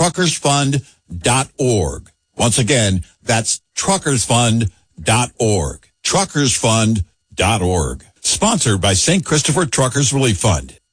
truckersfund.org. Once again, that's truckersfund.org. Truckersfund.org. Sponsored by St. Christopher Truckers Relief Fund.